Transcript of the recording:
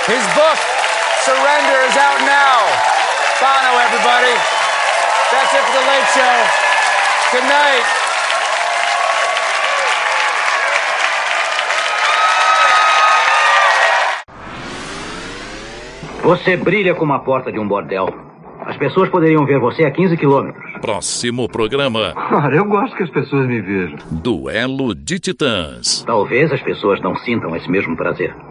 His book, Surrender, is out now. Bono, everybody. That's it for The Late Show. Good night. Você brilha como a porta de um bordel. As pessoas poderiam ver você a 15 quilômetros. Próximo programa. Eu gosto que as pessoas me vejam. Duelo de Titãs. Talvez as pessoas não sintam esse mesmo prazer.